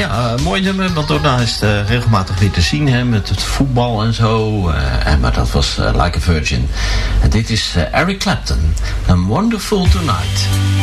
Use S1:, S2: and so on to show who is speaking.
S1: Ja, mooi nummer, want daarna is het regelmatig weer te zien, hè, met het voetbal en zo. Maar dat was Like a Virgin. En dit is Eric Clapton, A Wonderful Tonight.